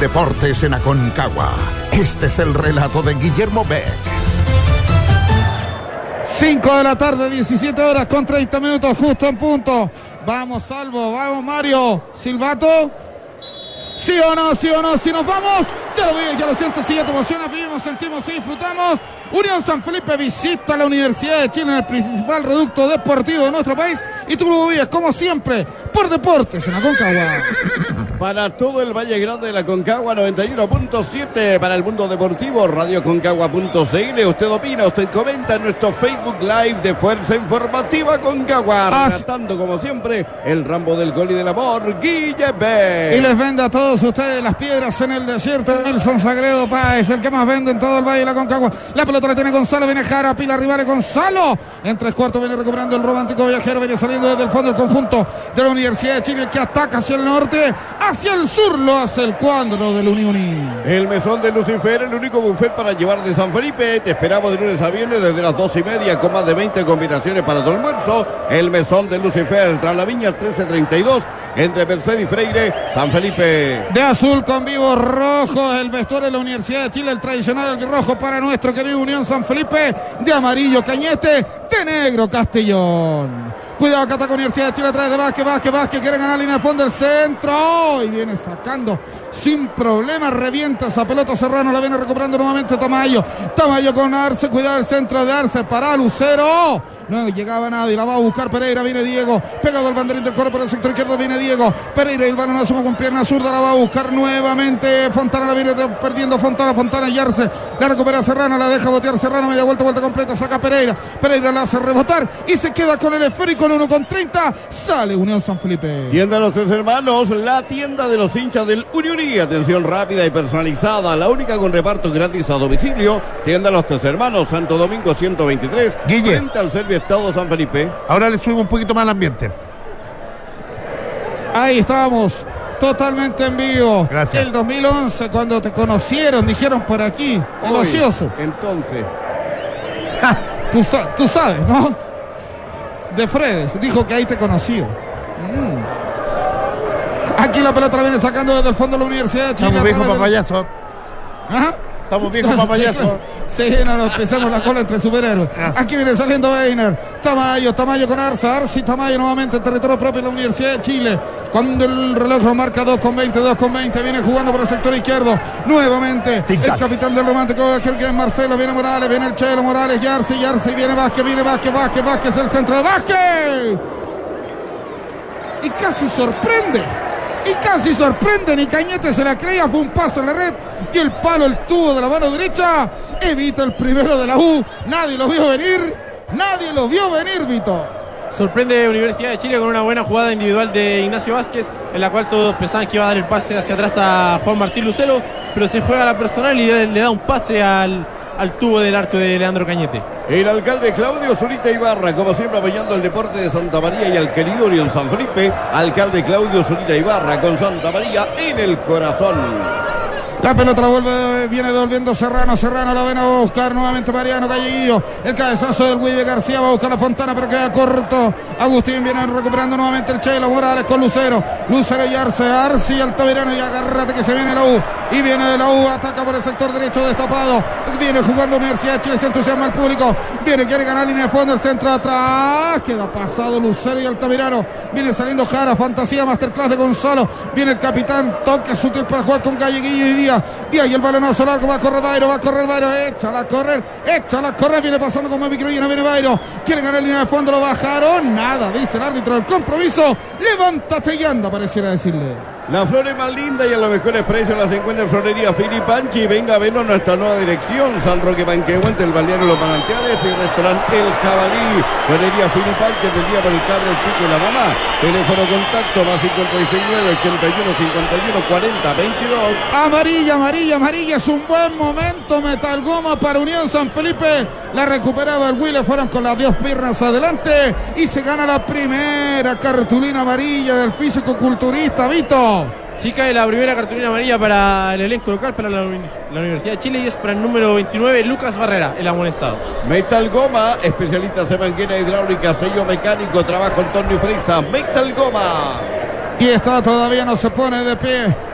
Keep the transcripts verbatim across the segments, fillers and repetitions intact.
deportes en Aconcagua. Este es el relato de Guillermo Beck. cinco de la tarde, diecisiete horas con treinta minutos, justo en punto. Vamos, Salvo, vamos, Mario. Silbato. ¿Sí o no? ¿Sí o no? Si nos vamos, ya lo vives, ya lo sientes, sí, ya te emocionas, vivimos, sentimos y disfrutamos. Unión San Felipe visita la Universidad de Chile en el principal reducto deportivo de nuestro país. Y tú lo vives, como siempre, por Deportes en Aconcagua. Para todo el Valle Grande de la Aconcagua, noventa y uno punto siete. Para el mundo deportivo, radio aconcagua punto c l. Usted opina, usted comenta en nuestro Facebook Live de Fuerza Informativa Aconcagua. Relatando, como siempre, el Rambo del gol y del amor, Guille B. Y les vende a todos ustedes las piedras en el desierto. Nelson Sagredo Páez, el que más vende en todo el Valle de la Aconcagua. La pelota la tiene Gonzalo, viene Jara, Pila Rivales, Gonzalo. En tres cuartos viene recuperando el romántico viajero, viene saliendo desde el fondo del conjunto de la Universidad de Chile, que ataca hacia el norte, hacia el sur lo hace el cuadro del Unión. El mesón de Lucifer, el único buffet para llevar de San Felipe. Te esperamos de lunes a viernes desde las dos y media con más de veinte combinaciones para tu almuerzo. El mesón de Lucifer, tras la viña trece treinta y dos. Entre Mercedes y Freire, San Felipe. De azul con vivo rojo, el vestuario de la Universidad de Chile, el tradicional rojo para nuestro querido Unión San Felipe. De amarillo Cañete, de negro Castellón. Cuidado que ataca Universidad de Chile a través de Vázquez, Vázquez, Vázquez, quiere ganar línea de fondo, el centro. Y viene sacando sin problema, revienta esa pelota Serrano, la viene recuperando nuevamente Tamayo. Tamayo con Arce, cuidado el centro de Arce para Lucero. No llegaba nadie, la va a buscar Pereira, viene Diego, pegado al banderín del coro por el sector izquierdo, viene Diego, Pereira y el balón asume con pierna zurda, la va a buscar nuevamente Fontana, la viene perdiendo Fontana, Fontana y Arce, la recupera Serrano, la deja botear Serrano, media vuelta, vuelta completa, saca Pereira, Pereira la hace rebotar y se queda con el esférico en uno con treinta, sale Unión San Felipe. Tienda de los tres hermanos, la tienda de los hinchas del Unión y atención rápida y personalizada, la única con reparto gratis a domicilio, tienda de los tres hermanos, Santo Domingo ciento veintitrés, Guille. Frente al Servio Estado San Felipe. Ahora le subimos un poquito más al ambiente. Ahí estamos, totalmente en vivo. Gracias. El dos mil once, cuando te conocieron, dijeron por aquí, el Hoy, ocioso. Entonces. Tú, tú sabes, ¿no? De Fredes, dijo que ahí te conoció. Mm. Aquí la pelota la viene sacando desde el fondo de la Universidad de Chile. Estamos viejos para del... payaso. Ajá. Estamos viejos para payaso. Sí, no nos pisamos la cola entre superhéroes. Ah. Aquí viene saliendo Weiner. Tamayo, Tamayo con Arza. Arza y Tamayo nuevamente en territorio propio de la Universidad de Chile. Cuando el reloj lo marca dos con veinte, dos con veinte. Viene jugando por el sector izquierdo. Nuevamente el capitán del romántico, aquel que es Marcelo. Viene Morales, viene el Chelo Morales. Yarce, Yarce. Viene Vázquez, viene Vázquez, Vázquez, Vázquez. El centro de Vázquez. Y casi sorprende. Y casi sorprende, ni Cañete se la creía, fue un paso en la red y el palo, el tubo de la mano derecha, evita el primero de la U, nadie lo vio venir, nadie lo vio venir, Vito. Sorprende Universidad de Chile con una buena jugada individual de Ignacio Vázquez, en la cual todos pensaban que iba a dar el pase hacia atrás a Juan Martín Lucero, pero se juega la personal y le, le da un pase al, al tubo del arco de Leandro Cañete. El alcalde Claudio Zurita Ibarra, como siempre apoyando el deporte de Santa María y al querido Unión San Felipe. Alcalde Claudio Zurita Ibarra con Santa María en el corazón. La pelota la vuelve, viene devolviendo Serrano, Serrano la ven a buscar nuevamente Mariano Galleguillo, el cabezazo del Guide García, va a buscar la Fontana pero queda corto, Agustín viene recuperando nuevamente el Chelo Morales con Lucero, Lucero y Arce, Arce y Altamirano y agárrate que se viene la U, y viene de la U, ataca por el sector derecho destapado, viene jugando Universidad de Chile, se entusiasma el público, viene, quiere ganar línea de fondo, el centro atrás, queda pasado Lucero y Altamirano, viene saliendo Jara, fantasía, masterclass de Gonzalo, viene el capitán, toque sutil para jugar con Galleguillo y Díaz, Díaz y el balonazo largo, va a correr Bairo, va a correr Bairo, échala a correr, échala a correr, viene pasando como microllena, viene Bairo, quiere ganar línea de fondo, lo bajaron, nada, dice el árbitro del compromiso, levántate y anda, pareciera decirle. La flor es más linda y a los mejores precios las encuentra en Florería Filipanchi. Venga a vernos nuestra nueva dirección, San Roque Panquehuente, el balneario Los Manantiales y el restaurante El Jabalí. Florería Filipanchi, atendida por el cabro, el chico y la mamá. Teléfono contacto más cinco seis nueve, ochenta y uno, cincuenta y uno, cuarenta, veintidós. Amarilla, amarilla, amarilla, es un buen momento, Metal Goma para Unión San Felipe. La recuperaba el Wille, fueron con las dos piernas adelante y se gana la primera cartulina amarilla del físico-culturista, Vito. Sí cae la primera cartulina amarilla para el elenco local, para la, la Universidad de Chile, y es para el número veintinueve, Lucas Barrera, el amonestado. Metal Goma, especialistas en manguera hidráulica, sello mecánico, trabajo en torno y fresa. Metal Goma. Y está, todavía no se pone de pie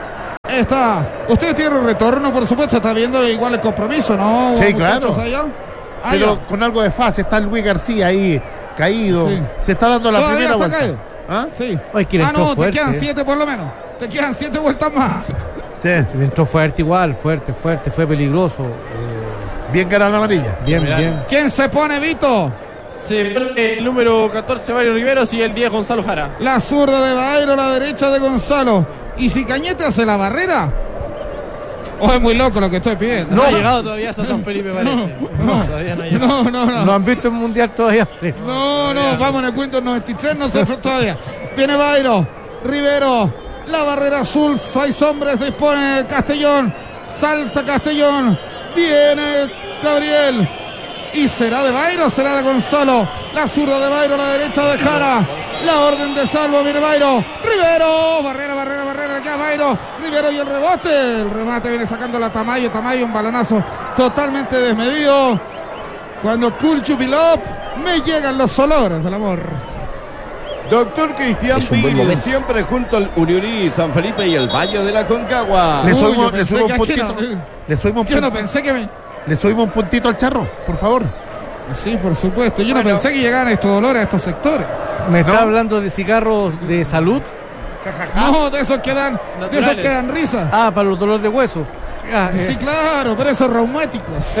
Está. Usted tiene retorno, por supuesto, está viendo igual el compromiso, ¿no? Sí, claro. Allá. Ah, Pero ya. con algo de fase, está Luis García ahí, caído. Sí. Se está dando la ¿Todavía primera está vuelta. caído? ¿Ah? Sí. Ay, que le Ah, entró no, fuerte, te quedan eh. siete por lo menos. Te quedan siete vueltas más. Sí. Le entró fuerte igual, fuerte, fuerte, fue peligroso. Eh, Bien cara la amarilla. bien, Mirá. bien. ¿Quién se pone, Vito? Se pone el número catorce, Mario Riveros, y el diez, Gonzalo Jara. La zurda de Bairo, la derecha de Gonzalo. ¿Y si Cañete hace la barrera? ¿O es muy loco lo que estoy pidiendo? No, ha llegado todavía a San Felipe, parece. no, todavía no ha llegado. No, no, no. No han visto el mundial todavía. parece. No, no, vamos en el cuento noventa y tres, nosotros todavía. Viene Bairo, Rivero, la barrera azul, seis hombres, dispone Castellón, salta Castellón, viene Gabriel. ¿Y será de Bairo o será de Gonzalo? La zurda de Bairo, la derecha de Jara. La orden de salvo, viene Bairo. Rivero, barrera, barrera, barrera, acá Bairo. Rivero y el rebote. El remate viene sacando la Tamayo. Tamayo, un balonazo totalmente desmedido. Cuando Kulchupilop me llegan los olores del amor. Doctor Cristian Es un buen Pil, momento. siempre junto al Uniuní, San Felipe y el Valle de la Concagua. Le Uy, subimos, yo le pensé subimos que un aquí puntito. no- Le subimos un Yo no puntito. pensé que me... Le subimos un puntito al charro, por favor. Sí, por supuesto. Yo Bueno. no pensé que llegaran estos dolores a estos sectores. ¿Me está ¿No? hablando de cigarros de salud? No, de esos que dan, de esos Naturales. que dan risa. Ah, para los dolores de hueso. Ah, eh, Sí, claro, pero esos reumáticos.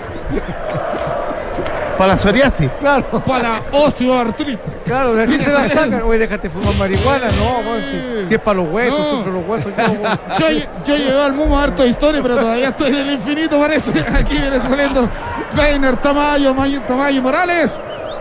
Para la psoriasis. claro, Para osteoartritis. claro, de aquí Tiene se la esa- sacan. Oye, déjate fumar marihuana. No, bueno, si, si es para los huesos, No. sufro los huesos. Yo, bueno. Yo, yo llevé al Mumo harto de historia, pero todavía estoy en el infinito, parece. Aquí viene saliendo Weiner, Tamayo, May- Tamayo y Morales.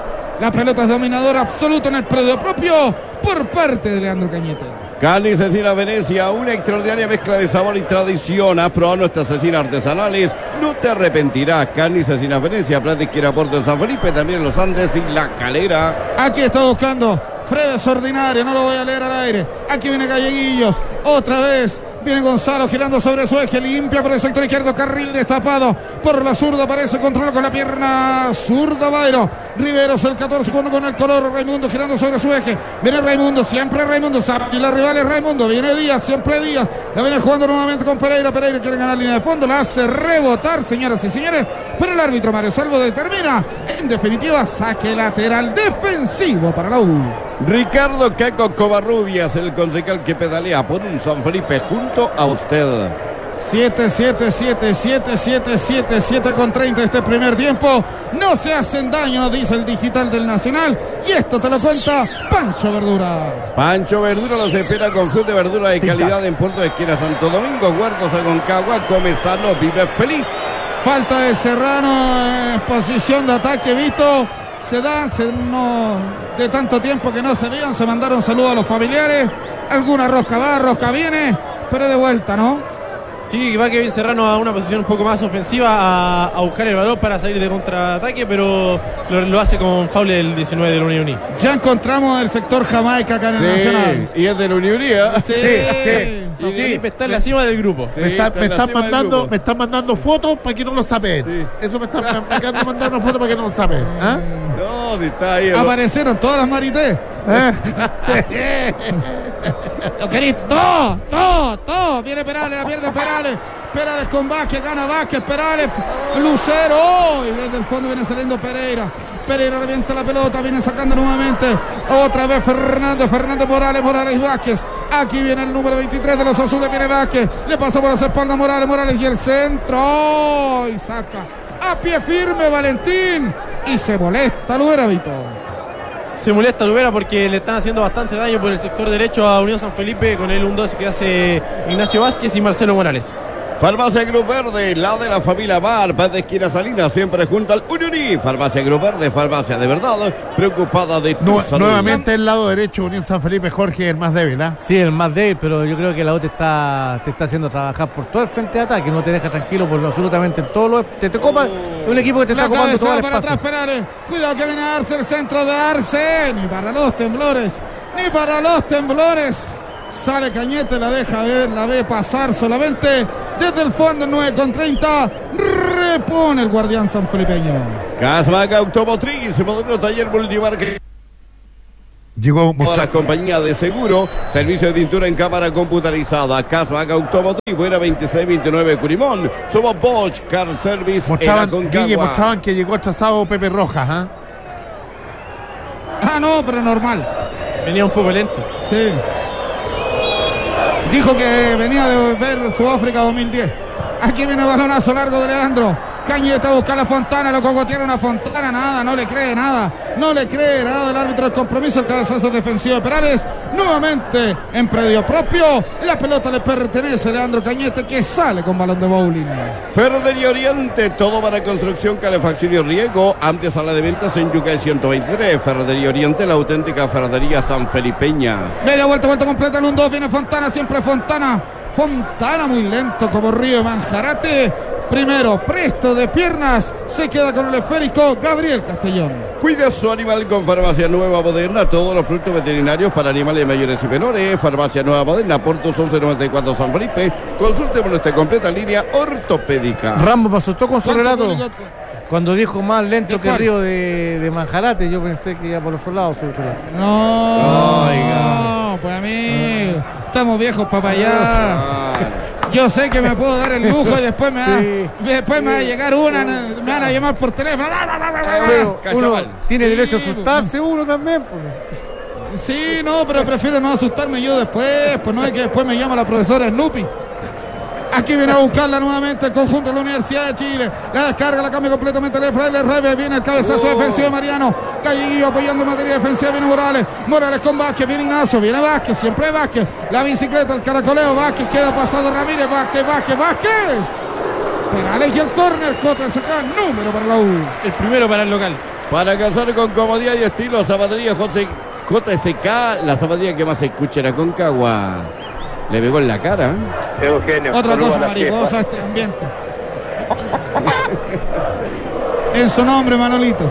La pelota es dominadora absoluta en el predio propio por parte de Leandro Cañete. Carne y Cecina Venecia, una extraordinaria mezcla de sabor y tradición. Has probado nuestras cecinas artesanales, no te arrepentirás. Carne y Cecina Venecia, Plaza de Izquierda, Puerto de San Felipe, también en Los Andes y La Calera. Aquí está buscando Fredes Ordinario, no lo voy a leer al aire. Aquí viene Galleguillos, otra vez. Viene Gonzalo girando sobre su eje, limpia por el sector izquierdo, carril destapado por la zurda, aparece, controla con la pierna zurda Bairo. Riveros el catorce, cuando con el color Raimundo girando sobre su eje. Viene Raimundo, siempre Raimundo, y la rival es Raimundo, viene Díaz, siempre Díaz. La viene jugando nuevamente con Pereira, Pereira quiere ganar línea de fondo, la hace rebotar, señoras y señores, pero el árbitro Mario Salvo determina, en definitiva, saque lateral defensivo para la U. Ricardo Caco Covarrubias, el concejal que pedalea por un San Felipe junto a usted. siete, siete, siete, siete, siete, siete, siete con treinta este primer tiempo. No se hacen daño, nos dice el digital del Nacional. Y esto te lo cuenta Pancho Verdura. Pancho Verdura los espera con fruta de verdura de calidad en Puerto de Esquina, Santo Domingo, Huertos Aconcagua, come sano, vive feliz. Falta de Serrano en posición de ataque, Vito. Se dan, se, no, de tanto tiempo que no se veían, se mandaron saludos a los familiares. Alguna rosca va, rosca viene, pero de vuelta, ¿no? Sí, va Kevin Serrano a una posición un poco más ofensiva a, a buscar el balón para salir de contraataque, pero lo, lo hace con foul el diecinueve del Uniuní. Ya encontramos el sector Jamaica acá en el Nacional. y es de la Unión. Sí, sí. San Felipe está en la cima del grupo. Sí, me, está- está me en la están cima del mandando, grupo. me están mandando fotos para que no lo saben. Sí. Eso me están, me acaban de mandar una foto para que no lo saben. ¿Ah? No, si está ahí. el- Aparecieron todas las marités. ¿Eh? Lo queréis todo, todo, todo. Viene Perales, la pierde Perales. Perales con Vázquez, gana Vázquez, Perales, Lucero. Oh, y desde el fondo viene saliendo Pereira. Pereira revienta la pelota, viene sacando nuevamente. Otra vez Fernández, Fernández Morales, Morales y Vázquez. Aquí viene el número veintitrés de los azules, viene Vázquez. Le pasa por las espaldas Morales, Morales y el centro. Oh, y saca a pie firme Valentín. Y se molesta Luera, Vito. Se molesta Lubera porque le están haciendo bastante daño por el sector derecho a Unión San Felipe con el uno dos que hace Ignacio Vázquez y Marcelo Morales. Farmacia Grupo Verde, la de la familia Bar, Paz de Esquina Salinas, siempre junto al Uniuní. Farmacia Grupo Verde, farmacia de verdad, preocupada de tu Nu- salud. nuevamente el lado derecho, Unión San Felipe, Jorge, el más débil. ¿ah? Sí, el más débil, pero yo creo que la U te está, te está haciendo trabajar por todo el frente de ataque, no te deja tranquilo por absolutamente en todo lo te, te copa, es un equipo que te La está copando todo cabeza el para espacio. atrás Perales. Cuidado que viene Arce, el centro de Arce. Ni para los temblores, ni para los temblores. Sale Cañete, la deja ver, la ve pasar solamente desde el fondo, nueve con treinta. Repone el guardián sanfelipeño. Casmaca Automotriz, moderno taller multimarca. Llegó Todas mostra- las compañías de seguro, servicio de pintura en cámara computarizada, Casvac Automotriz, Buena veintiséis veintinueve Curimón. Somos Bosch Car Service en mostraban, Aconcagua. Guille, mostraban que llegó atrasado Pepe Rojas, ¿ah? Ah, no, pero normal. Venía un poco lento. Sí. Dijo que venía de ver Sudáfrica dos mil diez. Aquí viene el balonazo largo de Leandro. Cañete busca la Fontana, lo cogotearon a Fontana, nada, no le cree nada, no le cree nada el árbitro del compromiso, el cabezazo defensivo de Perales, nuevamente en predio propio, la pelota le pertenece a Leandro Cañete, que sale con balón de bowling. Ferretería Oriente, todo para construcción, calefacción y riego, amplia sala de ventas en Yucay ciento veintitrés, Ferretería Oriente, la auténtica ferretería sanfelipeña. Media vuelta, vuelta completa, el uno dos, viene Fontana, siempre Fontana, Fontana muy lento como Río de Manjarate. Primero, presto de piernas, se queda con el esférico Gabriel Castellón. Cuida su animal con Farmacia Nueva Moderna, todos los productos veterinarios para animales mayores y menores. Farmacia Nueva Moderna, Portos once noventa y cuatro San Felipe. Consulte por nuestra completa línea ortopédica. Rambo me asustó con su ¿Cuánto relato. público? Cuando dijo más lento ¿De que cuál? Río de, de Manjarate, yo pensé que iba por otro lado su relato. No, Oiga. no, pues a mí, estamos viejos para allá. Ah, Yo sé que me puedo dar el lujo y después me va, Sí. después me va a llegar una, me van a llamar por teléfono. Pero uno Cachabal. tiene Sí, derecho a asustarse uno también. Pues. Sí, no, pero prefiero no asustarme yo después, pues no es que después me llama la profesora Snoopy. Aquí viene a buscarla nuevamente el conjunto de la Universidad de Chile. La descarga, la cambia completamente de Fraile Rebe. Viene el cabezazo Oh. defensivo de Mariano. Galleguillo apoyando en materia defensiva. Viene Morales. Morales con Vázquez. Viene Ignacio. Viene Vázquez. Siempre Vázquez. La bicicleta, el caracoleo. Vázquez queda pasado Ramírez. Vázquez, Vázquez, Vázquez. Perales y el córner. J S K, número para la U. El primero para el local. para calzar con comodidad y estilo, zapatería J S K, la zapatilla que más se escucha en Aconcagua. Le pegó en la cara. ¿eh? Eugenio, Otra saludos cosa a la mariposa fiesta. este ambiente. En su nombre, Manolito.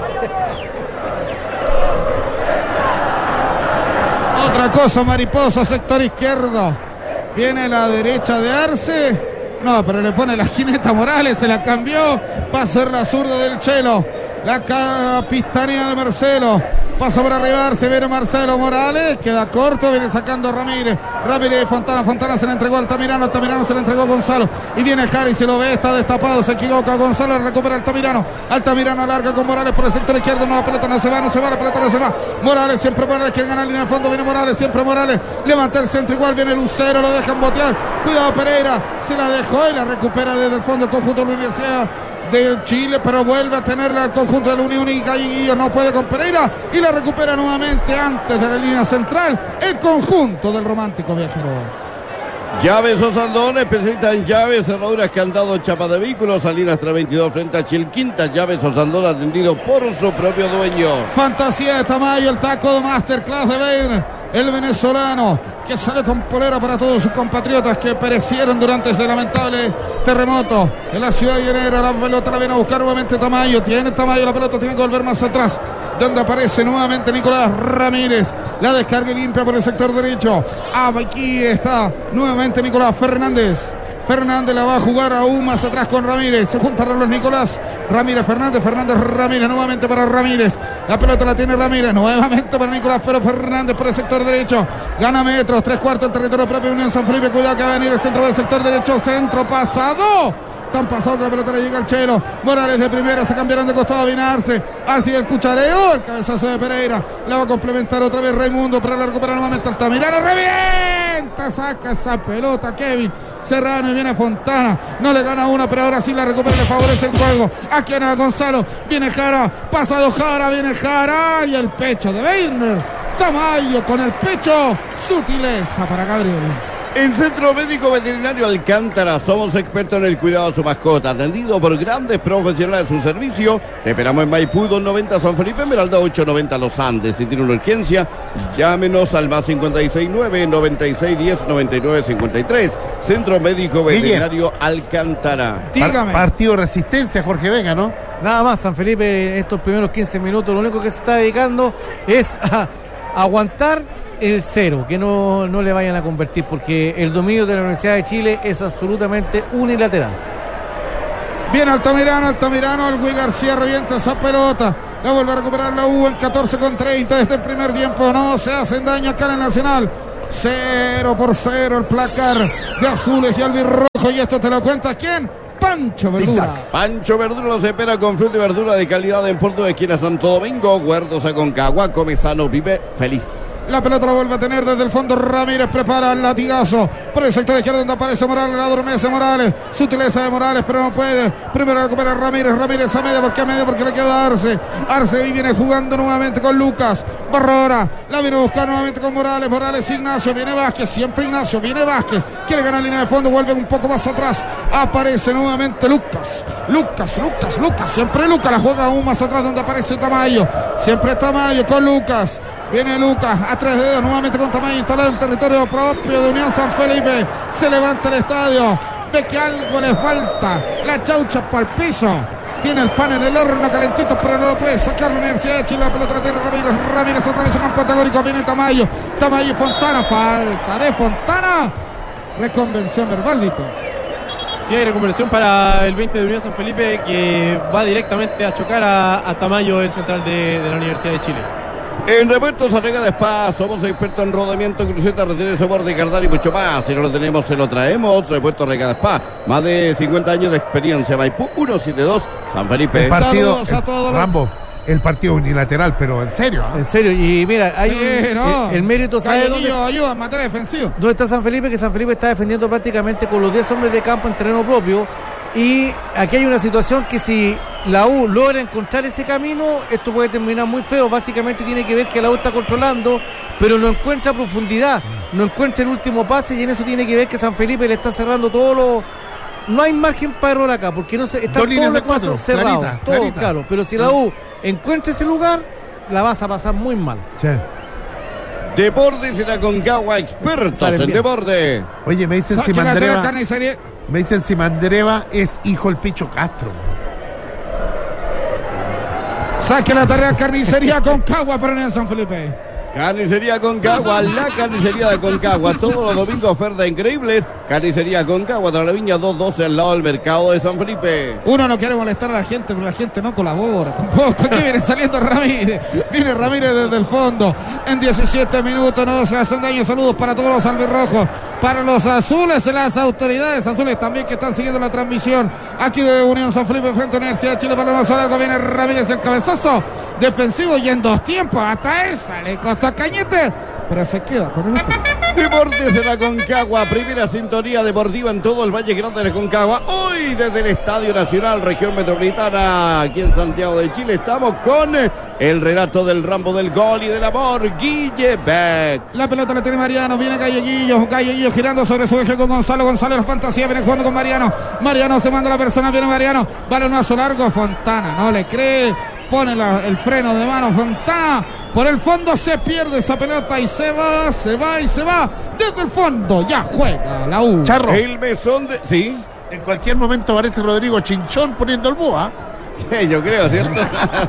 Otra cosa mariposa, sector izquierdo. Viene la derecha de Arce. No, pero le pone la jineta Morales, se la cambió. Va a ser la zurda del Chelo. La capitanía de Marcelo. Pasa por arribar, se viene Marcelo Morales, queda corto, viene sacando Ramírez. Ramírez, Fontana, Fontana se le entregó a Altamirano, Altamirano se le entregó a Gonzalo. Y viene Jari, se lo ve, está destapado, se equivoca Gonzalo, recupera Altamirano. Altamirano alarga con Morales por el sector izquierdo, no, la pelota no se va, no se va, la pelota no se va. Morales, siempre Morales, quiere ganar línea de fondo, viene Morales, siempre Morales. Levanta el centro igual, viene Lucero, lo dejan botear. Cuidado Pereira, se la dejó y la recupera desde el fondo el conjunto de la Universidad de Chile, pero vuelve a tenerla el conjunto de la Unión y Galleguillo no puede con Pereira y la recupera nuevamente antes de la línea central el conjunto del Romántico Viajero. Llaves Osaldón, especialista en llaves, cerraduras, candados, chapas de vehículos, Salinas tres veintidós frente a Chilquintas. Llaves Osaldón atendido por su propio dueño. Fantasía de Tamayo, el taco de Masterclass de Bain, el venezolano que sale con polera para todos sus compatriotas que perecieron durante ese lamentable terremoto en la ciudad de Llanera. La pelota la viene a buscar nuevamente Tamayo, tiene Tamayo la pelota, tiene que volver más atrás, donde aparece nuevamente Nicolás Ramírez. La descarga limpia por el sector derecho. Aquí está nuevamente Nicolás Fernández. Fernández la va a jugar aún más atrás con Ramírez. Se juntan los Nicolás. Ramírez, Fernández, Fernández, Ramírez. Nuevamente para Ramírez. La pelota la tiene Ramírez. Nuevamente para Nicolás Fero Fernández por el sector derecho. Gana metros. Tres cuartos el territorio propio de Unión San Felipe. Cuidado que va a venir el centro del sector derecho. Centro pasado. Tan pasado que la pelota le llega al Chelo. Morales de primera, se cambiaron de costado, viene Arce. Arce y el cuchareo, el cabezazo de Pereira. La va a complementar otra vez Raimundo, pero la recupera nuevamente Altamirano. Revienta, saca esa pelota Kevin Serrano y viene Fontana. No le gana una, pero ahora sí la recupera, le favorece el juego. Aquí a Gonzalo, viene Jara, pasado Jara, viene Jara y el pecho de Weiner. Tamayo con el pecho, sutileza para Gabriel. En Centro Médico Veterinario Alcántara somos expertos en el cuidado de su mascota, atendido por grandes profesionales de su servicio. Te esperamos en Maipú dos noventa San Felipe, Esmeralda ocho noventa Los Andes. Si tiene una urgencia, llámenos al más cincuenta y seis nueve, noventa y seis diez, noventa y nueve cincuenta y tres. Centro Médico Veterinario Alcántara. Dígame. Par- partido Resistencia, Jorge Vega, ¿no? Nada más, San Felipe, estos primeros quince minutos, lo único que se está dedicando es a aguantar el cero, que no, no le vayan a convertir, porque el dominio de la Universidad de Chile es absolutamente unilateral. Viene Altamirano, Altamirano, el Gui García revienta esa pelota. La vuelve a recuperar la U en catorce con treinta desde el primer tiempo. No se hacen daño acá en el Nacional. Cero por cero el placar de azules y albirrojo. Y esto te lo cuenta ¿quién? Pancho Verdura. Pancho Verdura los espera con fruta y verdura de calidad en Puerto de Esquina Santo Domingo. Huertos Aconcagua, come sano, vive feliz. La pelota la vuelve a tener desde el fondo. Ramírez prepara el latigazo por el sector izquierdo donde aparece Morales. La adormece Morales. Sutileza de Morales, pero no puede. Primero recupera Ramírez. Ramírez a media. ¿Por qué a media? Porque le queda Arce. Arce y viene jugando nuevamente con Lucas. Barrora. La viene a buscar nuevamente con Morales. Morales Ignacio. Viene Vázquez. Siempre Ignacio. Viene Vázquez. Quiere ganar línea de fondo. Vuelve un poco más atrás. Aparece nuevamente Lucas. Lucas, Lucas, Lucas. Siempre Lucas. La juega aún más atrás donde aparece Tamayo. Siempre Tamayo con Lucas. Viene Lucas a tres dedos nuevamente con Tamayo instalado en territorio propio de Unión San Felipe. Se levanta el estadio. Ve que algo le falta. La chaucha para el piso. Tiene el pan en el horno calentito, pero no lo puede sacar la Universidad de Chile. La pelota la tiene Ramírez. Ramírez otra vez en campo antagónico. Viene Tamayo. Tamayo y Fontana. Falta de Fontana. Reconvención verbal, Vito. Sí, hay reconversión para el veinte de Unión San Felipe que va directamente a chocar a, a Tamayo, el central de, de la Universidad de Chile. En repuestos Arrega de Spa, somos expertos en rodamiento, cruceta, retener, soporte, cardar y mucho más. Si no lo tenemos, se lo traemos. Repuestos Arrega de Spa, más de cincuenta años de experiencia. Maipú ciento setenta y dos, San Felipe. El partido, Saludos a todos. el, Rambo, el partido unilateral, pero en serio. ¿eh? En serio, y mira, hay Sí, un- no. el, el mérito, ¿sabe dónde? Galleguillo ayuda en materia defensiva. ¿Dónde está San Felipe? Que San Felipe está defendiendo prácticamente con los diez hombres de campo en terreno propio. Y aquí hay una situación que si la U logra encontrar ese camino, esto puede terminar muy feo. Básicamente tiene que ver que la U está controlando, pero no encuentra profundidad, no encuentra el último pase, y en eso tiene que ver que San Felipe le está cerrando todos los... No hay margen para error acá, porque no se, están Dos líneas todos de los pasos cuatro, cerrados, clarita, todos, clarita. claro. Pero si la U encuentra ese lugar, la vas a pasar muy mal. Sí. Deportes y la Concagua, expertos Salen en bien. deporte. Oye, me dicen si Saque la tela, Mandreva, carnicería. me dicen si Mandreva es hijo del Picho Castro. Saque la tarea carnicería con Cagua para Unión San Felipe. Carnicería Concagua, la carnicería de Concagua. Todos los domingos ofertas increíbles. Carnicería Concagua, tras la viña doscientos doce al lado del mercado de San Felipe. Uno no quiere molestar a la gente, pero la gente no colabora tampoco. Aquí viene saliendo Ramírez. Viene Ramírez desde el fondo. En diecisiete minutos no se hacen daño. Saludos para todos los albirrojos. Para los azules, las autoridades azules también que están siguiendo la transmisión aquí de Unión San Felipe frente a Universidad de Chile. Para los largo viene Ramírez, el cabezazo defensivo y en dos tiempos. Hasta esa le costó a Cañete, pero se queda con el juego. Deportes en la Concagua, primera sintonía deportiva en todo el Valle Grande de la Concagua. Hoy desde el Estadio Nacional, región metropolitana, aquí en Santiago de Chile, estamos con el relato del Rambo del gol y del amor, Guille Beck. La pelota la tiene Mariano, viene Galleguillo, Galleguillo girando sobre su eje con Gonzalo, Gonzalo la fantasía, viene jugando con Mariano, Mariano se manda la persona, viene Mariano, balonazo largo, Fontana, no le cree, pone la, el freno de mano, Fontana, por el fondo se pierde esa pelota y se va, se va y se va, desde el fondo, ya juega la U. Charro, El mesón de... Sí, en cualquier momento aparece Rodrigo Chinchón poniendo el búa. yo creo, ¿cierto?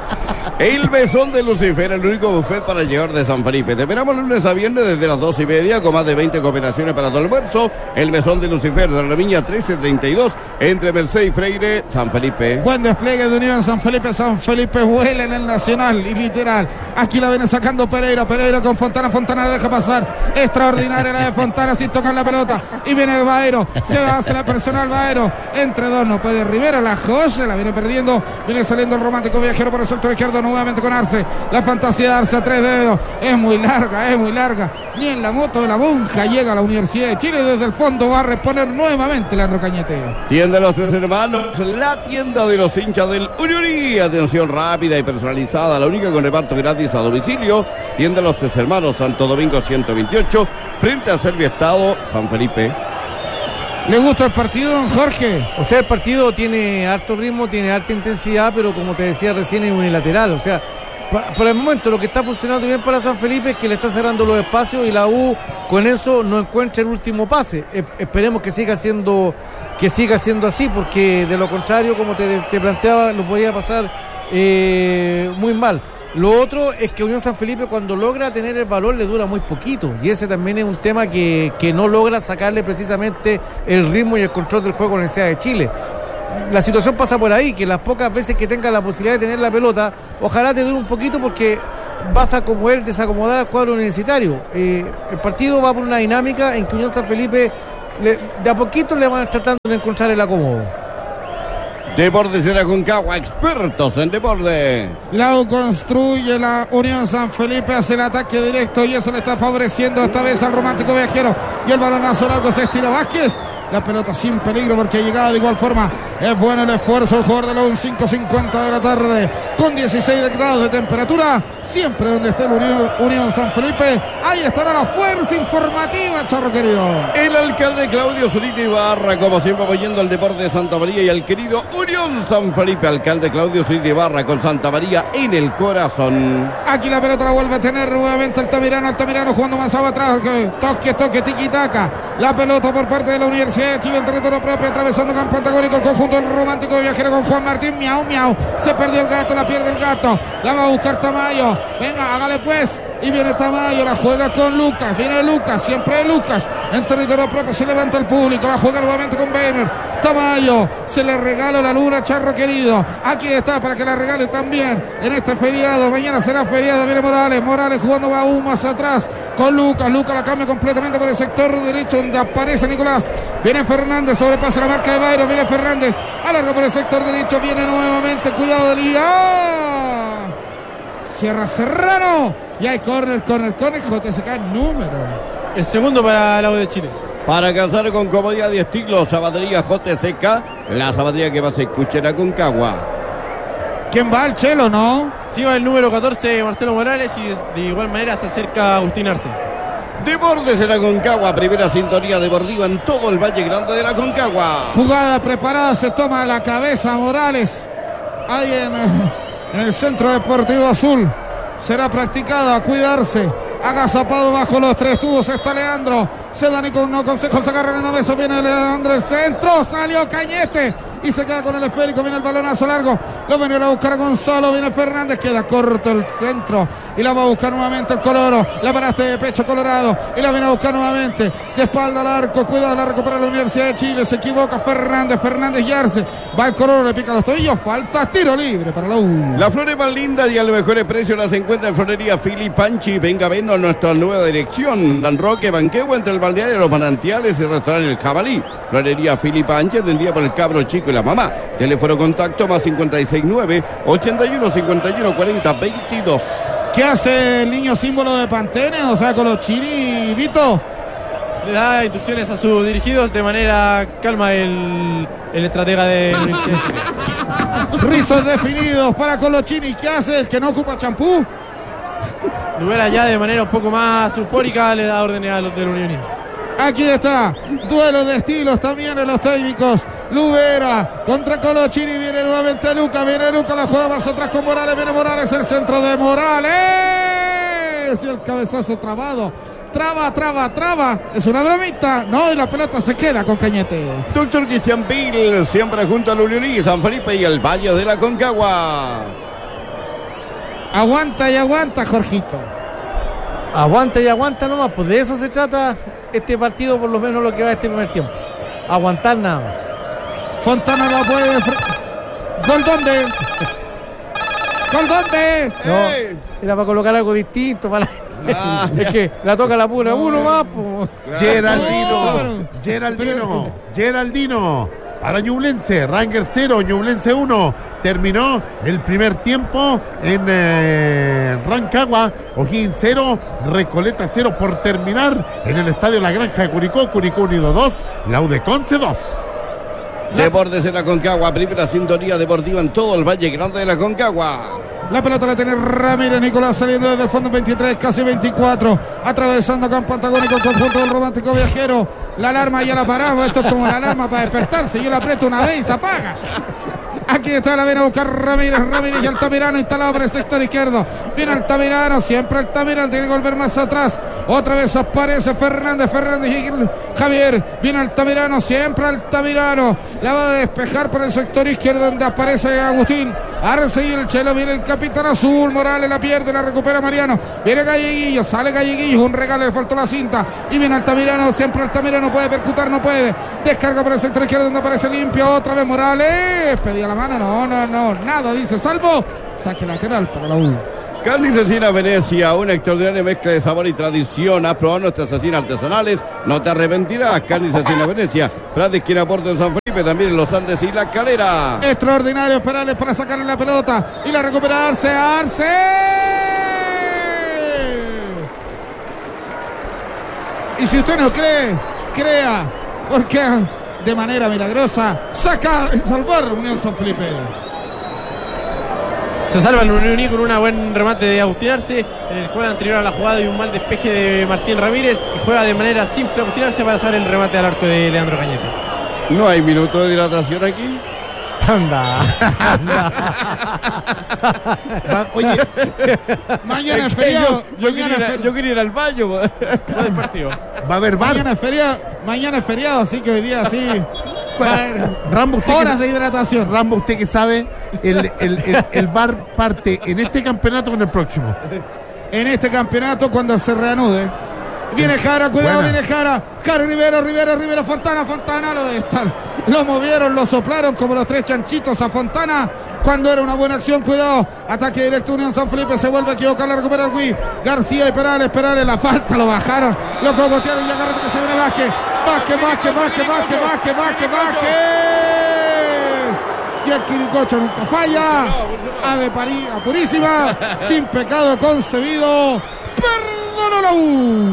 El mesón de Lucifer, el único buffet para llevar de San Felipe. Te esperamos lunes a viernes desde las dos y media con más de veinte cooperaciones para todo el almuerzo. El mesón de Lucifer de la Viña trece treinta y dos entre Merced y Freire, San Felipe. Buen despliegue de Unión San Felipe. San Felipe vuela en el Nacional y literal. Aquí la viene sacando Pereira. Pereira con Fontana. Fontana la deja pasar. Extraordinaria la de Fontana sin tocar la pelota. Y viene Baero. Se hace la personal Baero. Entre dos no puede Rivera. La joya la viene perdiendo. Viene saliendo el romántico viajero por el sector izquierdo nuevamente con Arce. La fantasía de Arce a tres dedos. Es muy larga, es muy larga. Ni en la moto de la Bunja llega a la Universidad de Chile. Desde el fondo va a reponer nuevamente Leandro Cañete. Tienda de los Tres Hermanos, la tienda de los hinchas del Unión. Atención rápida y personalizada, la única con reparto gratis a domicilio. Tienda de los Tres Hermanos, Santo Domingo ciento veintiocho, frente a Servio Estado, San Felipe. ¿Le gusta el partido, don Jorge? O sea, el partido tiene alto ritmo, tiene alta intensidad, pero como te decía recién es unilateral. O sea, pa- por el momento lo que está funcionando bien para San Felipe es que le está cerrando los espacios y la U con eso no encuentra el último pase. E- esperemos que siga siendo que siga siendo así, porque de lo contrario, como te, te planteaba, lo podía pasar eh, muy mal. Lo otro es que Unión San Felipe cuando logra tener el valor le dura muy poquito, y ese también es un tema que, que no logra sacarle precisamente el ritmo y el control del juego a la Universidad de Chile. la situación pasa por ahí, que las pocas veces que tengas la posibilidad de tener la pelota, ojalá te dure un poquito porque vas a mover, desacomodar al cuadro universitario. Eh, el partido va por una dinámica en que Unión San Felipe le, de a poquito le van tratando de encontrar el acomodo. Deportes de la Concagua, expertos en deporte. Lau construye la Unión San Felipe, hace el ataque directo y eso le está favoreciendo esta vez al Romántico Viajero. Y el balonazo largo se estira Vázquez. La pelota sin peligro porque llegaba de igual forma. Es bueno el esfuerzo el jugador de la U N cinco cincuenta de la tarde con dieciséis grados de temperatura. Siempre donde esté el Unión, Unión San Felipe, ahí estará la fuerza informativa, Charro querido. El alcalde Claudio Zurita Ibarra, como siempre apoyando al deporte de Santa María y al querido Unión San Felipe. Alcalde Claudio Zurita Ibarra con Santa María en el corazón. Aquí la pelota la vuelve a tener nuevamente Altamirano. Altamirano jugando más atrás. Toque, toque, tiki-taka. La pelota por parte de la Universidad de Chile en territorio propio, atravesando campo antagónico el conjunto del Romántico Viajero con Juan Martín. Miau, miau. Se perdió el gato, la pierde el gato. La va a buscar Tamayo. Venga, hágale pues. Y viene Tamayo, la juega con Lucas. Viene Lucas, siempre Lucas. En territorio propio se levanta el público. La juega nuevamente con Weiner. Tamayo, se le regala la luna, Charro querido. Aquí está para que la regale también en este feriado. Mañana será feriado. Viene Morales. Morales jugando va aún más atrás con Lucas. Lucas la cambia completamente por el sector derecho donde aparece Nicolás. Viene Fernández, sobrepasa la marca de Bayro. Viene Fernández, alarga por el sector derecho. Viene nuevamente, cuidado de Liga. Cierra Serrano. Y hay córner, córner, córner. J S K número. El segundo para la U de Chile. Para alcanzar con comodidad y estilo, zapatería J C K, la zapatería que va a ser Cuchera Concagua. ¿Quién va? El Chelo, ¿no? Sí, va el número catorce, Marcelo Morales, y de, de igual manera se acerca Agustín Arce. Deportes de la Concagua, primera sintonía deportiva en todo el Valle Grande de la Concagua. Jugada preparada, se toma la cabeza Morales. Ahí en, en el Centro Deportivo Azul. Será practicado a cuidarse. Agazapado bajo los tres tubos está Leandro. Se da ni con no consejo, se agarra en el beso. Viene Leandro, el centro. Salió Cañete y se queda con el esférico. Viene el balonazo largo. Lo viene a buscar a Gonzalo. Viene Fernández. Queda corto el centro. Y la va a buscar nuevamente el Coloro. La paraste de pecho Colorado. Y la viene a buscar nuevamente. De espalda al arco. Cuidado, la recupera la Universidad de Chile. Se equivoca Fernández. Fernández y Arce. Va el Coloro, le pica los tobillos. Falta tiro libre para la U. Las flores más lindas y a los mejores precios las encuentra en Florería Filipanchi. Venga a vernos nuestra nueva dirección. San Roque, Banquehue, entre el balneario, los manantiales y el restaurante El Jabalí. Florería Filipanchi, atendida por el cabro chico y la mamá. Teléfono contacto más cincuenta y seis nueve, ochenta y uno, cincuenta y uno, cuarenta, veintidós. ¿Qué hace el niño símbolo de Pantene? O sea, con los chiri, Vito. Le da instrucciones a sus dirigidos de manera calma el, el estratega de... Rizos definidos para Colochini. ¿Qué hace el que no ocupa champú? Lubera ya de manera un poco más eufórica le da órdenes a los del Unión. Aquí está, duelo de estilos también en los técnicos. Lubera contra Colochini, viene nuevamente Luca, viene Luca, la juega más atrás con Morales, viene Morales, el centro de Morales. Y el cabezazo trabado. Traba, traba, traba. Es una bromita. No, y la pelota se queda con Cañete. Doctor Cristian Bill, siempre junto a la Unión y San Felipe y el Valle de la Concagua. Aguanta y aguanta, Jorgito. Aguanta y aguanta nomás, pues de eso se trata este partido, por lo menos lo que va este primer tiempo. Aguantar nada más. Fontana la puede. ¿Gol dónde? ¿Gol dónde? No, era para colocar algo distinto. Para la... ah, es que la toca la pura uno más. Pues. Geraldino, Geraldino, Geraldino. Para Ñublense, Rangers cero, Ñublense uno. Terminó el primer tiempo en eh, Rancagua, O'Higgins cero, Recoleta cero por terminar en el estadio La Granja de Curicó, Curicó Unido dos, la U de Conce dos. Deportes de la Concagua, primera sintonía deportiva en todo el Valle Grande de la Concagua. La pelota la tiene Ramírez Nicolás saliendo desde el fondo veintitrés, casi veinticuatro. Atravesando campo antagónico el conjunto del Romántico Viajero. La alarma ya la paramos. Esto es como la alarma para despertarse. Yo la aprieto una vez y se apaga. Aquí está la viene a buscar Ramírez. Ramírez y Altamirano instalado por el sector izquierdo. Viene Altamirano, siempre Altamirano. Tiene que volver más atrás. Otra vez aparece Fernández. Fernández y Javier. Viene Altamirano, siempre Altamirano. La va a despejar por el sector izquierdo donde aparece Agustín Arce y el Chelo. Viene el capitán azul. Morales la pierde, la recupera Mariano. Viene Galleguillo, sale Galleguillo. Un regalo, le faltó la cinta. Y viene Altamirano, siempre Altamirano. Puede percutar, no puede. Descarga por el sector izquierdo donde aparece limpio. Otra vez Morales. Pedía la mano, no, no, no, nada, dice salvo. Saque lateral para la U. Carne y Cecina Venecia, una extraordinaria mezcla de sabor y tradición. Has probado nuestras cecinas artesanales, no te arrepentirás. Carne y Cecina Venecia, Prat de esquina Puerto de San Felipe, también en los Andes y La Calera. Extraordinario Perales para sacarle la pelota y la recupera Arce, Arce. Y si usted no cree, crea, porque de manera milagrosa saca, salvar Unión San Felipe. Se salva el Unión con un buen remate de Agustín Arce, el cual anterior a la jugada y un mal despeje de Martín Ramírez, y juega de manera simple Agustín Arce para hacer el remate al arco de Leandro Cañete. No hay minuto de dilatación aquí. Anda, anda. Oye, mañana es feriado. Yo, yo, mañana quería, es fer... yo quería ir al baño. No del partido. Va a haber bar. Mañana es feriado, mañana es feriado, así que hoy día sí. Va a haber Rambo, usted horas que, de hidratación. Rambo, usted que sabe, el, el, el, el bar parte en este campeonato o en el próximo. En este campeonato cuando se reanude. Viene Jara, cuidado, Buena. viene Jara. Jara Rivero, Rivero, Rivero, Fontana, Fontana. Lo de estar. Lo movieron, lo soplaron como los tres chanchitos a Fontana. Cuando era una buena acción, cuidado. Ataque directo Unión San Felipe. Se vuelve a equivocar, la recupera el Gui. García y Perales, Perales, la falta, lo bajaron. Lo cogotearon y agarran que se viene Vázquez. Vázquez, Vázquez, Vázquez, Vázquez, Vázquez, Vázquez, Vázquez. Y el Quiricocho nunca falla. Ave María purísima. Sin pecado concebido. Perdonó la U.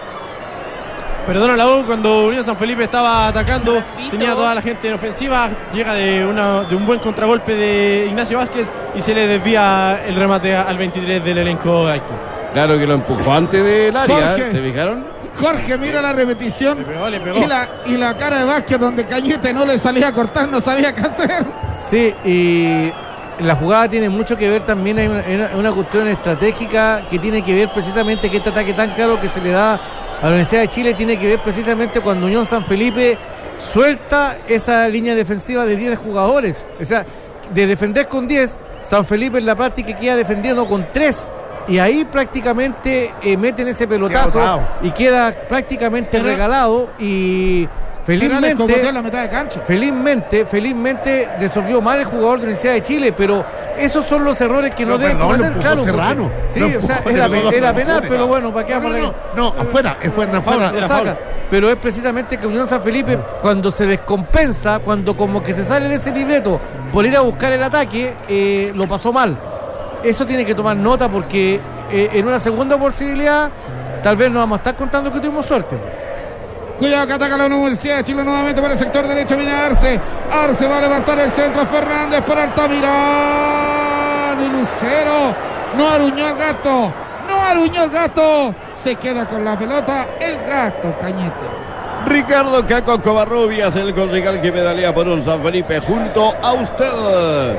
Perdona la U cuando Unión San Felipe estaba atacando, tenía toda la gente en ofensiva, llega de, una, de un buen contragolpe de Ignacio Vázquez y se le desvía el remate al veintitrés del elenco Gaico. Claro que lo empujó antes del área, Jorge. ¿se fijaron? Jorge mira la repetición. Le pegó, le pegó. Y la, y la cara de Vázquez donde Cañete no le salía a cortar, no sabía qué hacer. Sí, y la jugada tiene mucho que ver también, hay una, una, una cuestión estratégica que tiene que ver precisamente que este ataque tan claro que se le da a la Universidad de Chile tiene que ver precisamente cuando Unión San Felipe suelta esa línea defensiva de diez jugadores. O sea, de defender con diez, San Felipe en la práctica queda defendiendo con tres. Y ahí prácticamente eh, meten ese pelotazo Queda y queda prácticamente Pero- regalado y Felizmente, felizmente en la mitad de cancha. Felizmente, felizmente resolvió mal el jugador de la Universidad de Chile, pero esos son los errores que no, No, deben perdón, lo cometer, empujó claro. Serrano. porque- Sí, Lo o sea, empujó, era, le pegó era los penal, cojones. pero bueno, ¿para qué No, vamos no, a no, no, afuera, es fuera, afuera. Lo saca. Pero es precisamente que Unión San Felipe, cuando se descompensa, cuando como que se sale de ese libreto por ir a buscar el ataque, eh, lo pasó mal. Eso tiene que tomar nota porque eh, en una segunda posibilidad, tal vez nos vamos a estar contando que tuvimos suerte. Cuidado que ataca la Universidad de Chile nuevamente por el sector derecho. Viene Arce. Arce va a levantar el centro. Fernández por Altamirano. Y Lucero. No aruñó el gato. No aruñó el gato. Se queda con la pelota el gato Cañete. Ricardo Caco Covarrubias, el concejal que pedalea por un San Felipe junto a usted.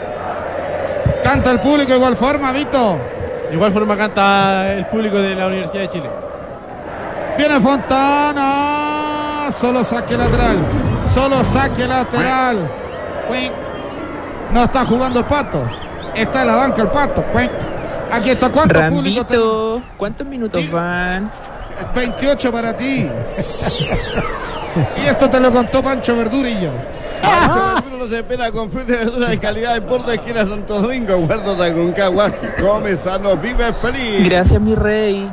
Canta el público de igual forma, Vito. De igual forma canta el público de la Universidad de Chile. Viene Fontana. Solo saque lateral. Solo saque lateral. Cuink. No está jugando el Pato. Está en la banca el Pato. Cuink. Aquí está. ¿Cuánto público Rambito, ¿cuántos minutos Sí. van? tenemos? veintiocho para ti. Y esto te lo contó Pancho Verdurillo. Pancho Verdura nos espera con fruta y verdura de calidad en Puerto Esquina Santo Domingo, Huertos de Aconcagua. Come sano, vive feliz. Gracias, mi rey.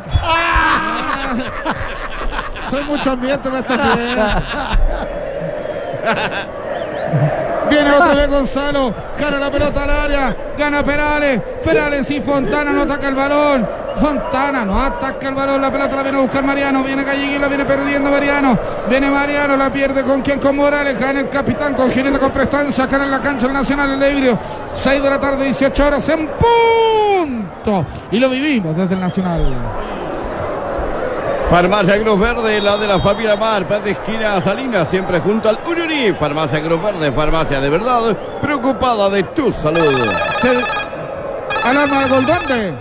Soy mucho ambiente en este video. Viene otra vez Gonzalo. Gana la pelota al área. Gana Perales. Perales y Fontana no ataca el balón. Fontana no ataca el balón. La pelota la viene a buscar Mariano. Viene Gallegui, la viene perdiendo Mariano. Viene Mariano, la pierde con quien, con Morales. Gana el capitán con Gineta con prestancia. Gana en la cancha el Nacional el Ebrio. seis de la tarde, dieciocho horas en punto. Y lo vivimos desde el Nacional. Farmacia Cruz Verde, la de la familia Mar, de esquina Salinas, siempre junto al Uyuni. Farmacia Cruz Verde, farmacia de verdad, preocupada de tu salud. Se... Alarma de Goldante.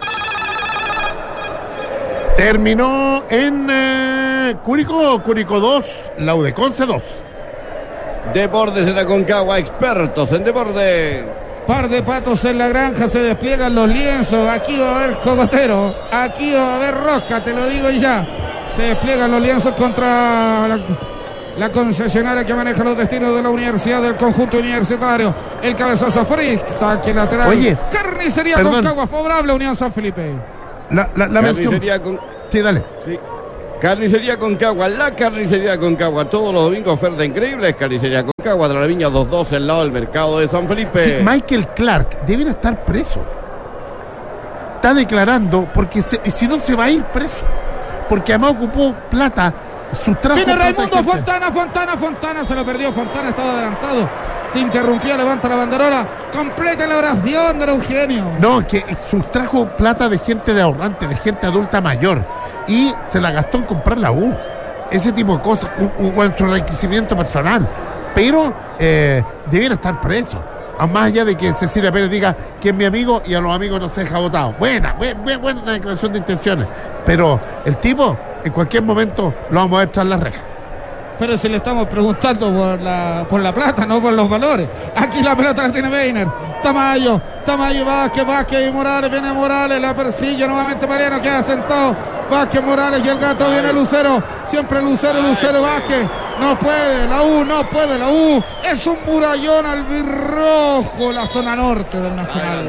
Terminó en eh, Curicó, Curicó dos, la Udeconce dos. Deportes en Aconcagua, expertos en deporte. Par de patos en la granja, se despliegan los lienzos. Aquí va a haber cogotero, aquí va a haber rosca, te lo digo ya. Se despliegan los lienzos contra la, la concesionaria que maneja los destinos de la universidad, del conjunto universitario. El cabezazo Fritz, saque lateral. Oye, Carnicería perdón. Aconcagua, favorable Unión San Felipe. La, la, la Carnicería mención. con... Sí, dale. Sí. Carnicería Aconcagua, la carnicería Aconcagua, todos los domingos oferta increíble. Carnicería Aconcagua, de la Viña dos dos, el lado del mercado de San Felipe. Sí, Michael Clark debiera estar preso. Está declarando porque se, si no se va a ir preso. Porque además ocupó plata, sustrajo Viene plata Raimundo gente. Fontana, Fontana, Fontana, se lo perdió, Fontana estaba adelantado. Te interrumpía, levanta la banderola, completa la oración de Eugenio. No, que sustrajo plata de gente de ahorrante, de gente adulta mayor. Y se la gastó en comprar la U. Ese tipo de cosas, o, o en su enriquecimiento personal. Pero eh, debiera estar preso. A más allá de que Cecilia Pérez diga que es mi amigo y a los amigos no se deja votado. Buena, buena, buena declaración de intenciones. Pero el tipo, en cualquier momento, lo vamos a ver tras las rejas. Pero si le estamos preguntando por la, por la plata, no por los valores. Aquí la pelota la tiene Weiner. Tamayo, Tamayo, Vázquez, Vázquez y Morales. Viene Morales, la persigue nuevamente Mariano, queda sentado. Vázquez, Morales y el gato, viene Lucero. Siempre Lucero, Lucero, Vázquez. No puede, la U, no puede, la U. Es un murallón albirrojo, la zona norte del Nacional.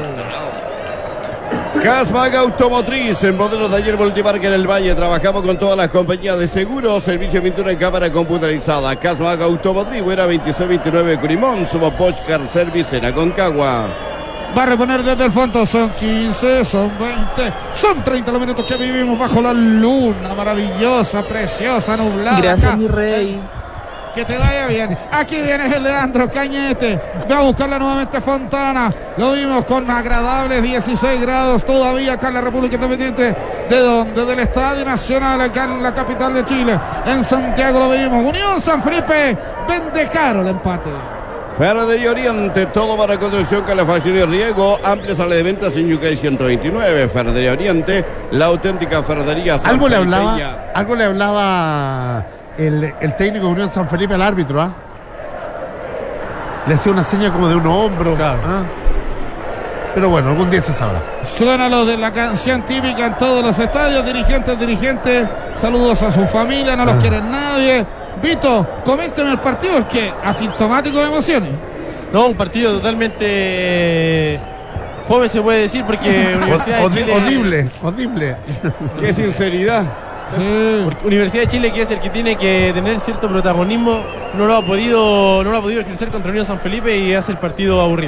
Casmag Automotriz, en modelos de ayer Multimarca en el Valle. Trabajamos con todas las compañías de seguros, servicio de pintura y cámara computarizada. Casmag Automotriz, Buena veintiséis veintinueve Curimón, somos Poch Car Service en Aconcagua. Va a reponer desde el fondo, son quince, son veinte, son treinta los minutos que vivimos bajo la luna maravillosa, preciosa, nublada. Gracias, acá. mi rey. Que te vaya bien. Aquí viene el Leandro Cañete. Va a buscarla nuevamente Fontana. Lo vimos con agradables dieciséis grados todavía acá en la República Independiente. ¿De dónde? Del Estadio Nacional, acá en la capital de Chile. En Santiago lo vimos. Unión San Felipe vende caro el empate. Ferretería Oriente, todo para construcción, calefacción y riego. Amplia sala de ventas en Yucay ciento veintinueve. Ferretería Oriente, la auténtica ferretería. Algo le hablaba, algo le hablaba el, el técnico de Unión San Felipe al árbitro, ¿ah? Le hacía una seña como de un hombro. Claro. ¿Ah? Pero bueno, algún día se sabrá. Suena lo de la canción típica en todos los estadios. Dirigentes, dirigentes, saludos a su familia, no los Ah. quiere nadie. Vito, coménteme el partido, es que asintomático de emociones. No, un partido totalmente fome se puede decir porque Universidad de Odi- Chile... Odible, odible. Qué sinceridad. Sí. Porque Universidad de Chile, que es el que tiene que tener cierto protagonismo, no lo ha podido, no lo ha podido ejercer contra Unión San Felipe y hace el partido aburrido.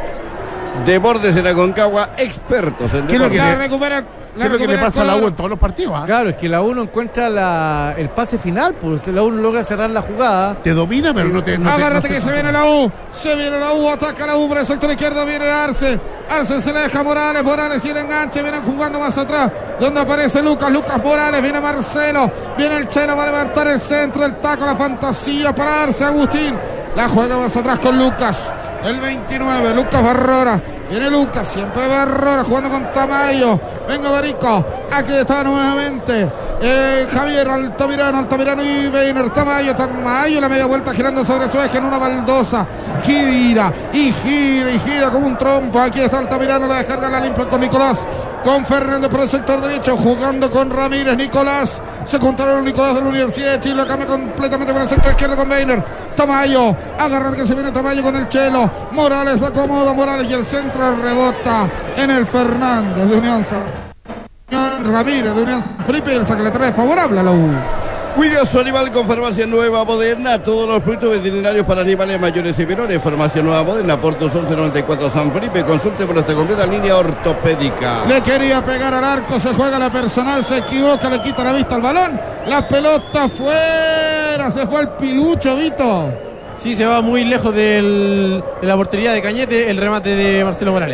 Deportes en Aconcagua, expertos en ¿Qué es lo que deportes. La recupera, ¿Qué es lo que le pasa a la U en todos los partidos? ¿Ah? Claro, es que la U no encuentra la, el pase final, pues la U no logra cerrar la jugada. Te domina, pero no te. No te- Agárrate no que se- se viene la U, se viene la U, ataca la U por el sector izquierdo, viene Arce, Arce se le deja a Morales, Morales y el enganche, vienen jugando más atrás, donde aparece Lucas, Lucas Morales, viene Marcelo, viene el Chelo, va a levantar el centro, el taco, la fantasía para Arce, Agustín, la juega más atrás con Lucas, el veintinueve, Lucas Barrora, viene Lucas, siempre Barrora jugando con Tamayo, venga Barico, aquí está nuevamente eh, Javier Altamirano, Altamirano y Weiner, Tamayo, Tamayo, la media vuelta girando sobre su eje en una baldosa, gira y gira y gira como un trompo, aquí está Altamirano, la descarga, la limpia con Nicolás, con Fernández por el sector derecho, jugando con Ramírez, Nicolás, se controla Nicolás de la Universidad de Chile, cambia completamente por el sector izquierdo con Weiner, Tamayo, agarra que se viene Tamayo con el Chelo, Morales acomoda, Morales y el centro rebota en el Fernández de Unión San Ramírez de Unión Felipe, el saque le trae favorable a la U. Cuida a su animal con Farmacia Nueva Moderna. Todos los productos veterinarios para animales mayores y menores. Farmacia Nueva Moderna, Portos once noventa y cuatro San Felipe. Consulte por esta completa línea ortopédica. Le quería pegar al arco, se juega la personal, se equivoca, le quita la vista al balón. La pelota fuera, se fue el pilucho, Vito. Sí, se va muy lejos del, de la portería de Cañete el remate de Marcelo Morales.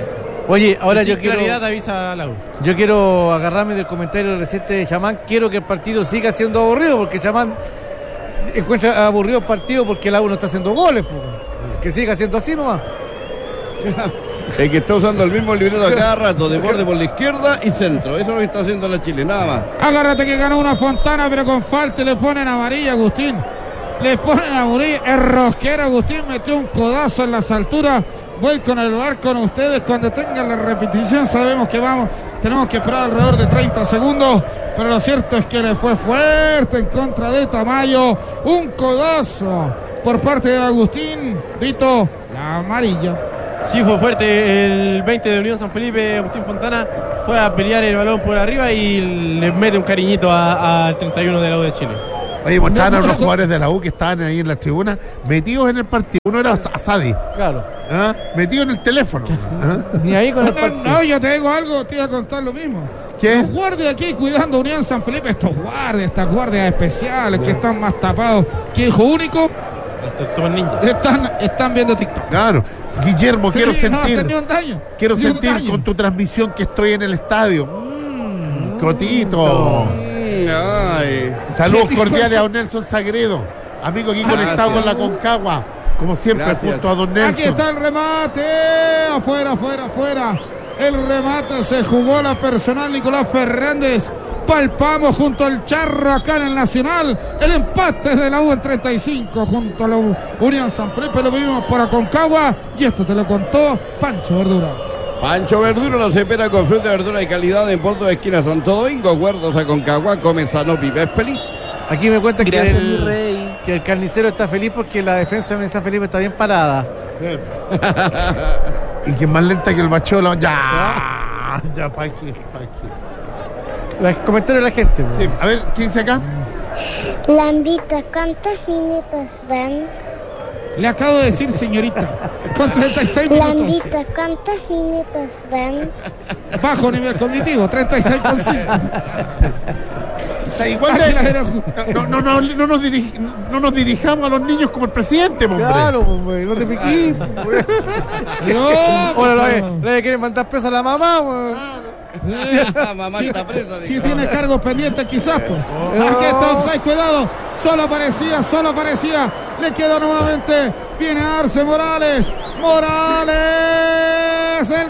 Oye, ahora Sin yo quiero, claridad avisa la U. yo quiero agarrarme del comentario reciente de Chamán. Quiero que el partido siga siendo aburrido, porque Chamán encuentra aburrido el partido porque la U no está haciendo goles. Po. Que siga siendo así nomás. El que está usando el mismo libreto a cada rato, de borde por la izquierda y centro. Eso es lo que está haciendo la Chile, nada más. Agárrate que ganó una Fontana, pero con falta y le ponen amarilla, Agustín. Le ponen amarilla. El rosquero Agustín metió un codazo en las alturas. Voy con el bar con ustedes. Cuando tengan la repetición sabemos que vamos. Tenemos que esperar alrededor de treinta segundos. Pero lo cierto es que le fue fuerte en contra de Tamayo. Un codazo por parte de Agustín. Vito, la amarilla. Sí, fue fuerte el veinte de Unión San Felipe. Agustín Fontana fue a pelear el balón por arriba y le mete un cariñito al treinta y uno de la U de Chile. Oye, mostraron a unos jugadores de la U que estaban ahí en la tribuna metidos en el partido. Uno era Asadi, Claro. ¿ah? Metido en el teléfono. ¿Ah? Ni ahí con el No, partido. no, yo te digo algo, te iba a contar lo mismo. ¿Qué? Los guardias aquí cuidando Unión San Felipe, estos guardias, estas guardias especiales que están más tapados que hijo único, Estos ninjas. están, están viendo TikTok. Claro. Guillermo, quiero Sí, no sentir, hacen ni un daño. quiero Ni un sentir daño. con tu transmisión que estoy en el estadio. Mm, Cotito. Mm, ay. Saludos ¿Qué dijo cordiales eso? a don Nelson Sagredo, amigo aquí Gracias. conectado con la Concagua, como siempre, Gracias. junto a don Nelson. Aquí está el remate, afuera, afuera, afuera. El remate se jugó la personal Nicolás Fernández. Palpamos junto al Charro acá en el Nacional. El empate de la U en treinta y cinco junto a la U- Unión San Felipe. Lo vimos por Aconcagua y esto te lo contó Pancho Verdura. Pancho Verdura los espera con fruta, verdura y calidad en Puerto de Esquina Santo Domingo. Huertos Aconcagua, come sano, vive feliz. Aquí me cuentan que Gracias, mi el, rey. que el carnicero está feliz porque la defensa de Universidad Felipe está bien parada. Y que es más lenta que el bacholo. Ya, ya, pa' aquí, pa' aquí. Los comentarios de la gente. Sí, a ver, ¿quién dice acá? Lambita, ¿cuántos minutos van? Le acabo de decir, señorita, con treinta y seis minutos. Lambita, ¿cuántos minutos van? Bajo nivel cognitivo, treinta y seis coma cinco. Está igual Aquí la de, era- no, no, no, no, nos dirij- no nos dirijamos a los niños como el presidente, hombre. Claro, pues, no te piquís. pues. No, Ahora lo pero- de- le quieren mandar presa a la mamá. pues. La mamá Si, está presa. si dijo. tiene cargos pendientes quizás pues. Aquí está offside, cuidado. Solo aparecía, solo aparecía. Le queda nuevamente. Viene Arce Morales. Morales. El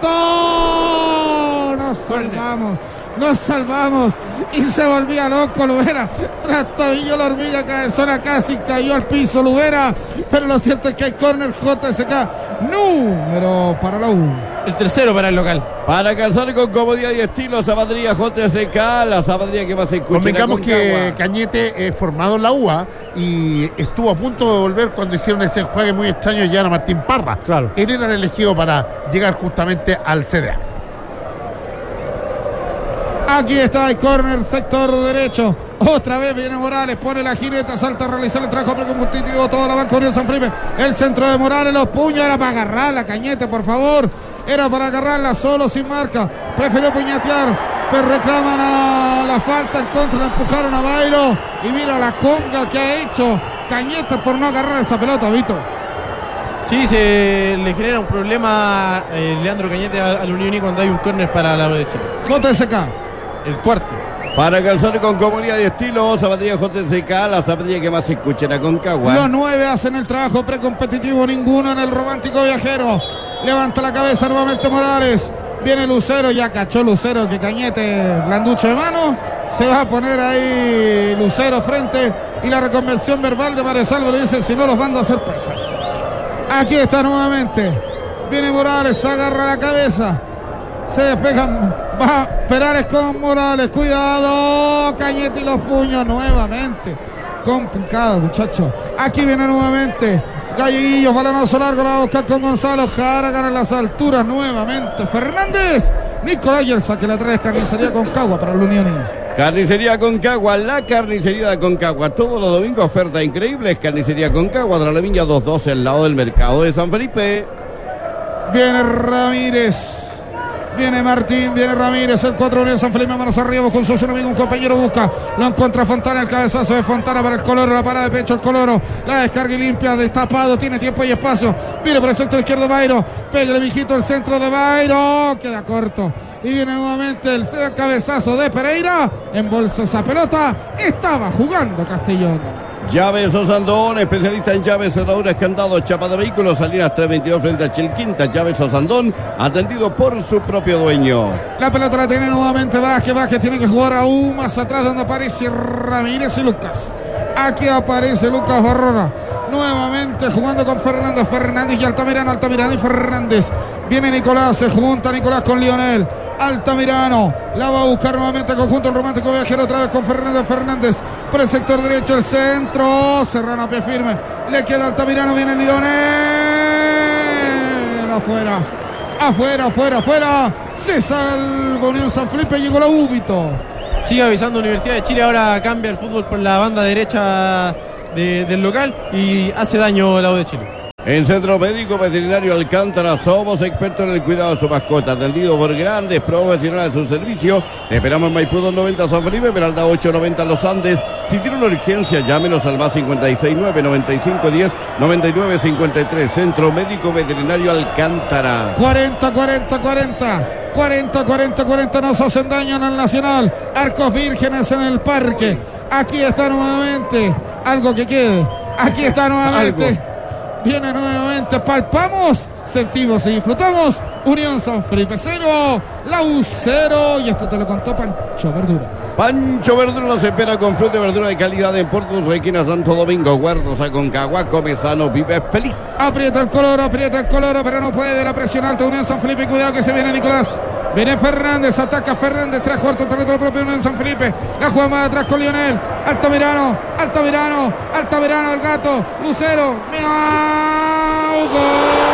gato. Nos salvamos. Nos salvamos. Y se volvía loco Lubera. Trastabilló la hormiga cabezona, casi cayó al piso Lubera. Pero lo cierto es que hay córner J S K. Número para la U. El tercero para el local. Para calzar con comodidad y estilo, zapatería J S K, la zapatería que más se escucha. Convengamos que Cañete es formado en la U A y estuvo a punto de volver cuando hicieron ese juegue muy extraño ya a Martín Parra. Claro. Él era el elegido para llegar justamente al C D A. Aquí está el córner, sector derecho. Otra vez viene Morales, pone la jineta, salta a realizar el trabajo precompetitivo. Toda la banca Unión San Felipe. El centro de Morales, los puños, era para agarrarla, Cañete, por favor. Era para agarrarla solo, sin marca. Prefirió puñetear, pero reclaman a la falta en contra, la empujaron a Bailo. Y mira la conga que ha hecho Cañete por no agarrar esa pelota, Vito. Sí, se le genera un problema eh, Leandro Cañete a, a la Unión y cuando hay un córner para la U de Chile. J S K. El cuarto. Para calzar con comodidad y estilo, zapatería J S K, la zapatería que más se escucha en Aconcagua. Los nueve hacen el trabajo precompetitivo, ninguno en el romántico viajero. Levanta la cabeza nuevamente Morales. Viene Lucero, ya cachó Lucero que Cañete blanducho de mano. Se va a poner ahí Lucero frente. Y la reconversión verbal de Mario Salvo le dice: si no los mando a hacer pesas. Aquí está nuevamente. Viene Morales, agarra la cabeza. Se despejan. Va Perales con Morales. Cuidado. Cañete y los puños nuevamente. Complicado, muchachos. Aquí viene nuevamente Galleguillos, balonazo largo, la va a buscar con Gonzalo Jara, gana en las alturas nuevamente Fernández. Nicolás y el saque la tres, carnicería Concagua para la Unión. Carnicería Concagua, la carnicería de Concagua. Todos los domingos ofertas increíbles. Carnicería Concagua, de la Viña doscientos dos, al lado del mercado de San Felipe. Viene Ramírez. Viene Martín, viene Ramírez, el cuatro Unión San Felipe, manos arriba con su amigo, un compañero busca, lo encuentra Fontana, el cabezazo de Fontana para el Coloro, la parada de pecho el Coloro, la descarga y limpia, destapado, tiene tiempo y espacio, viene por el sector izquierdo Bairo, pégale mijito el centro de Bairo, queda corto, y viene nuevamente el cabezazo de Pereira, embolsa esa pelota, estaba jugando Castellón. Llaves Osandón, especialista en llaves, cerraduras, candados, chapa de vehículos, Salinas trescientos veintidós frente a Chilquinta. Llaves Osandón, atendido por su propio dueño. La pelota la tiene nuevamente Vázquez, Vázquez tiene que jugar aún más atrás donde aparece Ramírez y Lucas. Aquí aparece Lucas Barrona, nuevamente jugando con Fernández, Fernández y Altamirano, Altamirano y Fernández. Viene Nicolás, se junta Nicolás con Lionel. Altamirano, la va a buscar nuevamente conjunto el romántico viajero otra vez con Fernández, Fernández por el sector derecho, el centro, Serrano a pie firme, le queda Altamirano, viene Lionel, afuera, afuera, afuera, afuera, se salva Unión San Felipe, llegó la Úbito. Sigue avisando Universidad de Chile, ahora cambia el fútbol por la banda derecha de, del local y hace daño la U de Chile. En Centro Médico Veterinario Alcántara somos expertos en el cuidado de su mascota, atendido por grandes profesionales de su servicio. Te esperamos en Maipú dos noventa San Felipe, Peralta ocho noventa Los Andes. Si tiene una urgencia, llámenos al más cincuenta y seis nueve noventa y cinco diez noventa y nueve cincuenta y tres. Centro Médico Veterinario Alcántara. cuarenta, cuarenta, cuarenta. cuarenta, cuarenta, cuarenta nos hacen daño en el Nacional. Arcos Vírgenes en el Parque. Aquí está nuevamente. Algo que quede. Aquí está nuevamente. Algo. Viene nuevamente, palpamos, sentimos y disfrutamos. Unión San Felipe cero, la U cero. Y esto te lo contó Pancho Verdura. Pancho Verdura nos espera con fruta y verdura de calidad en Puerto Esquina Santo Domingo. Huertos Aconcagua, come sano, vive feliz. Aprieta el Coloro, aprieta el Coloro, pero no puede. La presión alta Unión San Felipe. Cuidado que se viene Nicolás. Viene Fernández, ataca Fernández, trae corto territorio propio Unión San Felipe. La juega más atrás con Lionel. Altamirano, Altamirano, Altamirano, el gato, Lucero. ¡Miau! ¡Gol!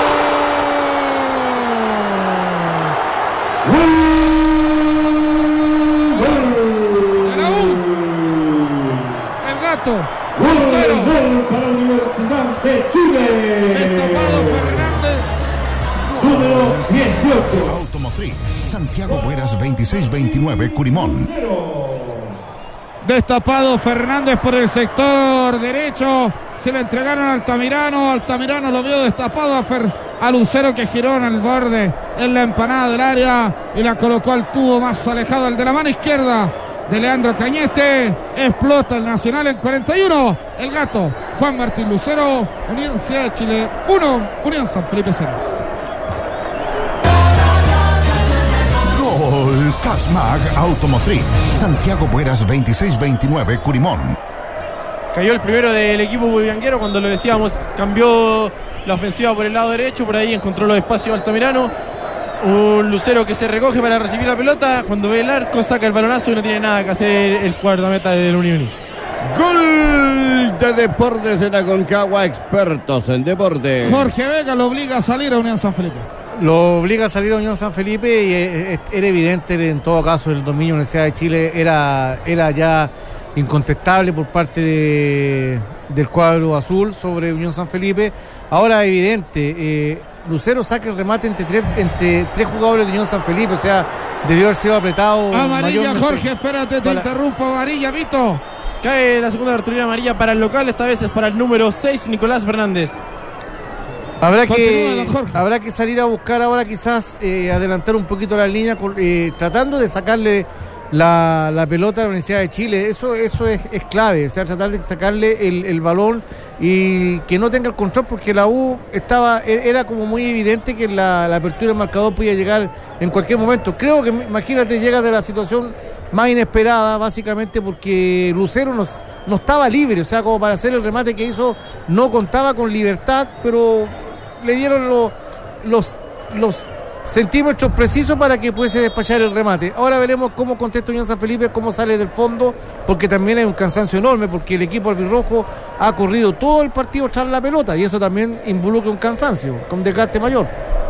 El gato, Lucero. Gol para la Universidad de Chile. Destapado Fernández. Número dieciocho. Automotriz, Santiago Bueras veintiséis veintinueve, Curimón. Destapado Fernández por el sector derecho. Se le entregaron a Altamirano. Altamirano lo vio destapado a, Fer, a Lucero, que giró en el borde, en la empanada del área, y la colocó al tubo más alejado, el de la mano izquierda de Leandro Cañete. Explota el Nacional en cuarenta y uno. El gato, Juan Martín Lucero. Universidad de Chile uno, Unión San Felipe cero. Gol Casmag Automotriz, Santiago Bueras veintiséis veintinueve, Curimón. Cayó el primero del equipo bullanguero, cuando lo decíamos, cambió la ofensiva por el lado derecho, por ahí encontró los espacios Altamirano. Un Lucero que se recoge para recibir la pelota, cuando ve el arco saca el balonazo y no tiene nada que hacer el guardameta de la Unión. Gol de Deportes en Aconcagua, expertos en deporte. Jorge Vega lo obliga a salir a Unión San Felipe. Lo obliga a salir a Unión San Felipe y era evidente, en todo caso, el dominio de la Universidad de Chile era, era ya incontestable por parte de, del cuadro azul sobre Unión San Felipe. Ahora evidente, eh, Lucero saca el remate entre tres, entre tres jugadores de Unión San Felipe, o sea, debió haber sido apretado. Amarilla, Jorge, espérate, te para... interrumpo, amarilla, Vito. Cae la segunda cartulina amarilla para el local, esta vez es para el número seis, Nicolás Fernández. Habrá que, habrá que salir a buscar ahora, quizás eh, adelantar un poquito la línea, eh, tratando de sacarle la, la pelota a la Universidad de Chile. Eso eso es, es clave, o sea, tratar de sacarle el, el balón y que no tenga el control, porque la U estaba era como muy evidente que la, la apertura del marcador podía llegar en cualquier momento. Creo que, imagínate, llega de la situación más inesperada, básicamente porque Lucero no, no estaba libre, o sea, como para hacer el remate que hizo, no contaba con libertad, pero le dieron lo, los, los centímetros precisos para que pudiese despachar el remate. Ahora veremos cómo contesta Unión San Felipe, cómo sale del fondo, porque también hay un cansancio enorme, porque el equipo albirrojo ha corrido todo el partido tras la pelota, y eso también involucra un cansancio, con desgaste mayor.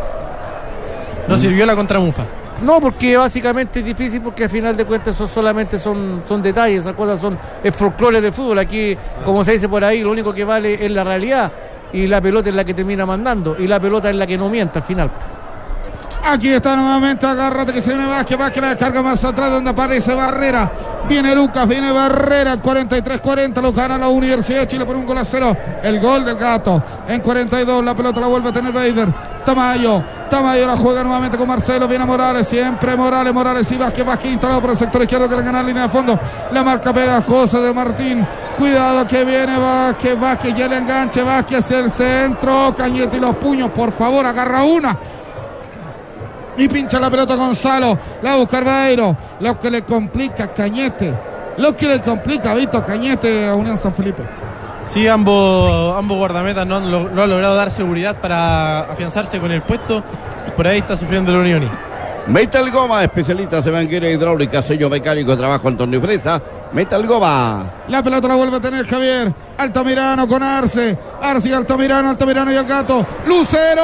No sirvió la contramufa. No, porque básicamente es difícil, porque al final de cuentas eso solamente son, son detalles, esas cosas son el folclore del fútbol. Aquí, como se dice por ahí, lo único que vale es la realidad, y la pelota es la que termina mandando, y la pelota es la que no miente al final. Aquí está nuevamente, agárrate que se viene Vázquez, Vázquez la descarga más atrás donde aparece Barrera. Viene Lucas, viene Barrera, cuarenta y tres cuarenta, lo gana la Universidad de Chile por un gol a cero. El gol del Gato. En cuarenta y dos la pelota la vuelve a tener Bader. Tamayo, Tamayo la juega nuevamente con Marcelo, viene Morales, siempre Morales, Morales y Vázquez, Vázquez instalado por el sector izquierdo que le gana la línea de fondo. La marca pegajosa de Martín. Cuidado que viene Vázquez, Vázquez ya le enganche, Vázquez hacia el centro. Cañete y los puños, por favor, agarra una. Y pincha la pelota Gonzalo. La va a buscar Baero. Lo que le complica Cañete. Lo que le complica Vito Cañete a Unión San Felipe. Sí, ambos, ambos guardametas no han, no han logrado dar seguridad para afianzarse con el puesto. Por ahí está sufriendo la Unión. Metal Goma, especialistas en manguera hidráulica, sello mecánico, trabajo Antonio Fresa. Metal Goma. La pelota la vuelve a tener Javier. Altamirano con Arce. Arce y Altamirano, Altamirano y el Gato. Lucero.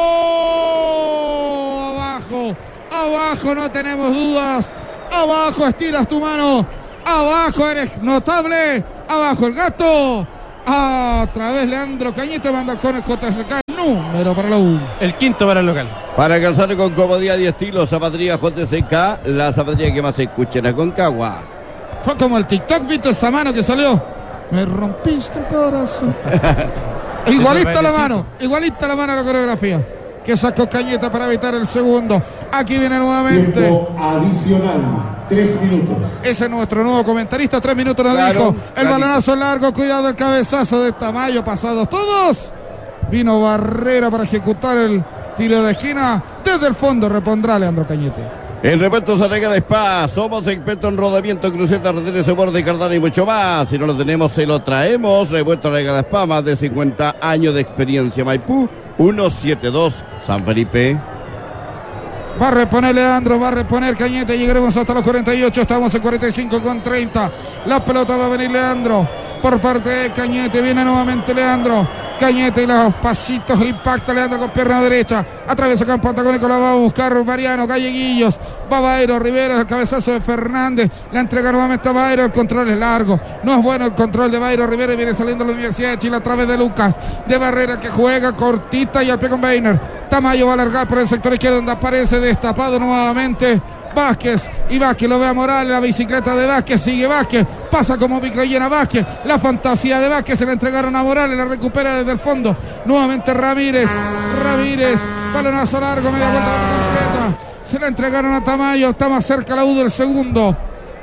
Abajo. Abajo, no tenemos dudas. Abajo, estiras tu mano. Abajo, eres notable. Abajo el Gato. A través Leandro Cañete manda el con el J S K. Número para la U. El quinto para el local. Para calzar con comodidad y estilo, zapatería J S K, la zapatería que más se escucha en Aconcagua. Fue como el TikTok, ¿viste esa mano que salió? Me rompiste el corazón. Igualita la mano, igualita la mano a la coreografía que sacó Cañete para evitar el segundo. Aquí viene nuevamente. Tiempo adicional, tres minutos. Ese es nuestro nuevo comentarista, tres minutos nos Claro, dijo. El clarito. balonazo largo, cuidado el cabezazo de Tamayo, pasados todos. Vino Barrera para ejecutar el tiro de esquina. Desde el fondo repondrá Leandro Cañete. En Repuestos Arega de Spa, somos expertos en rodamiento, cruceta, retenes, borde, cardana y mucho más. Si no lo tenemos, se lo traemos. Repuestos Arega de Spa, más de cincuenta años de experiencia. Maipú, ciento setenta y dos, San Felipe. Va a reponer Leandro, va a reponer Cañete. Llegaremos hasta los cuarenta y ocho, estamos en cuarenta y cinco con treinta. La pelota va a venir Leandro por parte de Cañete. Viene nuevamente Leandro. Cañete y los pasitos, impacta Leandro con pierna derecha. Atraviesa campo antagónico, la va a buscar Mariano Galleguillos. Va Baero, Rivera, el cabezazo de Fernández. La entrega nuevamente a Baero, el control es largo. No es bueno el control de Baero. Rivera viene saliendo a la Universidad de Chile a través de Lucas. De Barrera que juega cortita y al pie con Beiner. Tamayo va a alargar por el sector izquierdo donde aparece destapado nuevamente Vázquez, y Vázquez lo ve a Morales, la bicicleta de Vázquez, sigue Vázquez, pasa como micro llena Vázquez, la fantasía de Vázquez, se la entregaron a Morales, la recupera desde el fondo, nuevamente Ramírez, Ramírez, balonazo largo, media vuelta completa, se la entregaron a Tamayo, está más cerca la U del segundo,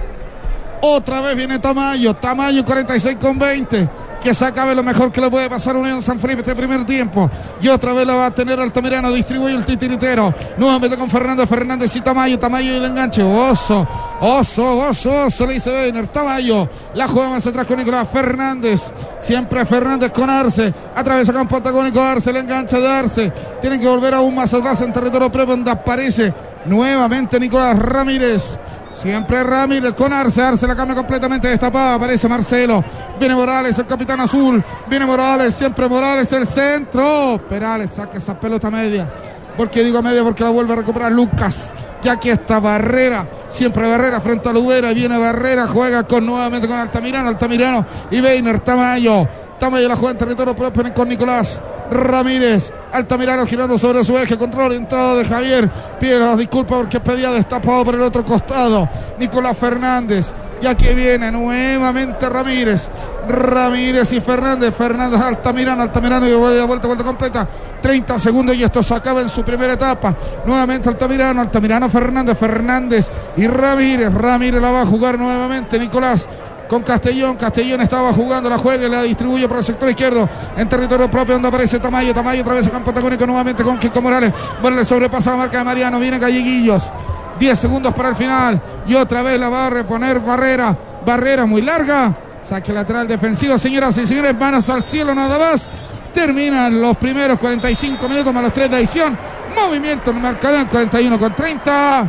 otra vez viene Tamayo, Tamayo cuarenta y seis con veinte, que se acabe lo mejor que le puede pasar a Unión San Felipe este primer tiempo. Y otra vez lo va a tener Altamirano, distribuye el titiritero. Nuevamente con Fernando Fernández y Tamayo. Tamayo y el enganche. Oso, oso, oso, oso, le dice Beiner. Tamayo, la juega más atrás con Nicolás Fernández. Siempre Fernández con Arce. Atraviesa campo antagónico Arce, el enganche de Arce. Tienen que volver aún más atrás en territorio propio donde aparece nuevamente Nicolás Ramírez. Siempre Ramírez con Arce, Arce la cambia completamente destapada, aparece Marcelo, viene Morales, el capitán azul, viene Morales, siempre Morales, el centro, Perales saca esa pelota media, ¿por qué digo media? Porque la vuelve a recuperar Lucas, ya que está Barrera, siempre Barrera frente a Lubera, viene Barrera, juega con nuevamente con Altamirano, Altamirano y Beiner, Tamayo, Tamayo la juega en territorio propio con Nicolás Ramírez, Altamirano girando sobre su eje, control orientado de Javier, pide las disculpas porque pedía destapado por el otro costado, Nicolás Fernández, y aquí viene nuevamente Ramírez, Ramírez y Fernández, Fernández, Altamirano, Altamirano y vuelta, vuelta, vuelta completa, treinta segundos y esto se acaba en su primera etapa, nuevamente Altamirano, Altamirano, Fernández, Fernández y Ramírez, Ramírez la va a jugar nuevamente Nicolás, con Castellón, Castellón estaba jugando, la juega y la distribuye por el sector izquierdo, en territorio propio donde aparece Tamayo, Tamayo otra vez a campo antagónico nuevamente con Kiko Morales, Morales sobrepasa la marca de Mariano, viene Galleguillos, diez segundos para el final, y otra vez la va a reponer Barrera, Barrera muy larga, saque lateral defensivo, señoras y señores, manos al cielo nada más, terminan los primeros cuarenta y cinco minutos más los tres de adición, movimiento en el marcador en cuarenta y uno con treinta,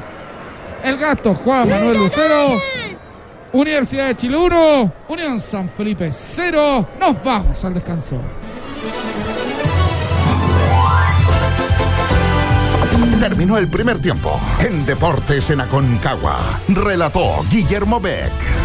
el Gato, Juan Manuel Lucero, Universidad de Chile uno, Unión San Felipe cero. Nos vamos al descanso. Terminó el primer tiempo en Deportes en Aconcagua. Relató Guillermo Beck.